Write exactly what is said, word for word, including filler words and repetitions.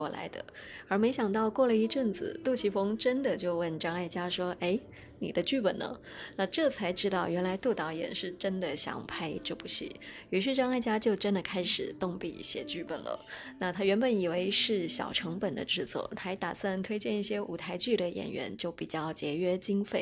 过来的。而没想到过了一阵子，杜琪峰真的就问张艾嘉说：“哎，你的剧本呢？”那这才知道，原来杜导演是真的想拍这部戏。于是张艾嘉就真的开始动笔写剧本了。那他原本以为是小成本的制作，他还打算推荐一些舞台剧的演员，就比较节约经费。